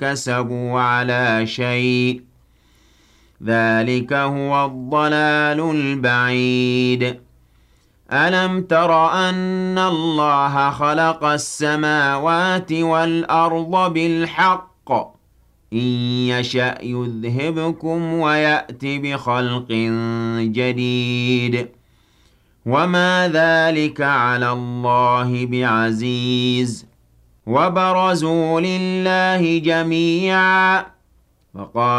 اكْتَسَبُوا عَلَىٰ شَيْءٍ ۚ ذَٰلِكَ هُوَ الضَّلَالُ الْبَعِيدُ أَلَمْ تَرَ أَنَّ اللَّهَ خَلَقَ السَّمَاوَاتِ وَالْأَرْضَ بِالْحَقِّ ۚ إِن يَشَأْ يُذْهِبْكُمْ وَيَأْتِ بِخَلْقٍ جَدِيدٍ وَمَا ذَٰلِكَ عَلَى اللَّهِ بِعَزِيزٍ وَبَرَزُوا لِلَّهِ جَمِيعًا فَقَالَ